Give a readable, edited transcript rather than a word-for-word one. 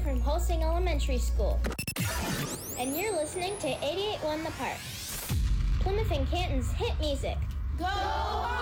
from Holsing Elementary School. And you're listening to 88.1 The Park, Plymouth and Canton's hit music. Go